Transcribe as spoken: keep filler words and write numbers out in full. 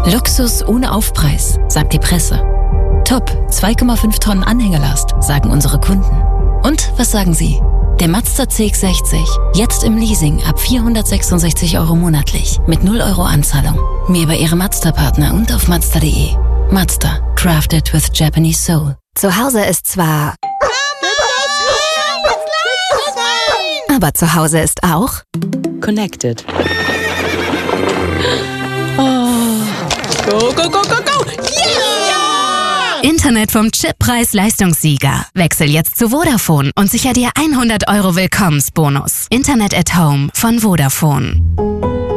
Luxus ohne Aufpreis, sagt die Presse. Top, zwei Komma fünf Tonnen Anhängerlast, sagen unsere Kunden. Und was sagen Sie? Der Mazda C X sechzig, jetzt im Leasing ab vierhundertsechsundsechzig Euro monatlich, mit null Euro Anzahlung. Mehr bei Ihrem Mazda-Partner und auf Mazda punkt de. Mazda, crafted with Japanese soul. Zu Hause ist zwar... Aber zu Hause ist auch... Connected. Oh. Go, go, go, go, go! Yeah! Internet vom Chippreis-Leistungssieger. Wechsel jetzt zu Vodafone und sicher dir hundert Euro Willkommensbonus. Internet at Home von Vodafone.